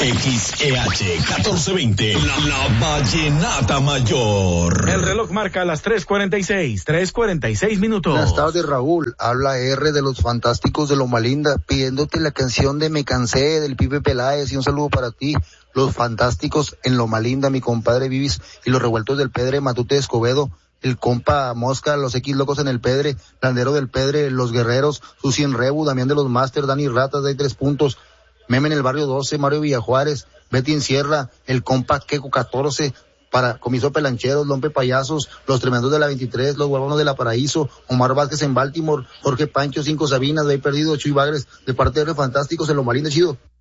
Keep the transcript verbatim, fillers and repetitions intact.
X E H catorce veinte, la, la vallenata mayor. El reloj marca las tres cuarenta y seis, tres cuarenta y seis minutos. Buenas tardes, Raúl. Habla R de los Fantásticos de Loma Linda, pidiéndote la canción de Me Cansé del Pipe Peláez, y un saludo para ti. Los Fantásticos en Loma Linda, mi compadre Vivis, y los Revueltos del Pedre, Matute Escobedo, el compa Mosca, los X Locos en el Pedre, Landero del Pedre, los Guerreros, Susi en Rebu, Damián de los Master, Dani Ratas, de tres puntos, Meme en el Barrio doce, Mario Villajuárez, Betty en Sierra, el compa Queco catorce, para Comiso Pelancheros, Lompe Payasos, los Tremendos de la veintitrés, los Huevonos de la Paraíso, Omar Vázquez en Baltimore, Jorge Pancho, Cinco Sabinas, Bay Perdido, Chuy Bagres, de parte de los Fantásticos en Loma Linda, chido.